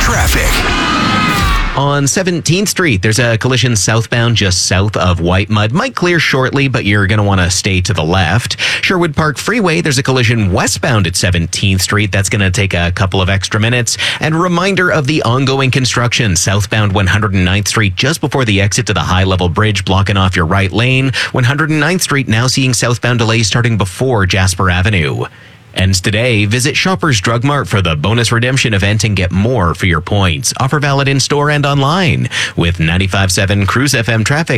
traffic. On 17th Street, there's a collision southbound just south of White Mud. Might clear shortly, but you're going to want to stay to the left. Sherwood Park Freeway, there's a collision westbound at 17th Street. That's going to take a couple of extra minutes. And reminder of the ongoing construction southbound 109th Street just before the exit to the high-level bridge, blocking off your right lane. 109th Street now seeing southbound delays starting before Jasper Avenue. Ends today. Visit Shoppers Drug Mart for the bonus redemption event and get more for your points. Offer valid in store and online. With 95.7 Cruise FM traffic.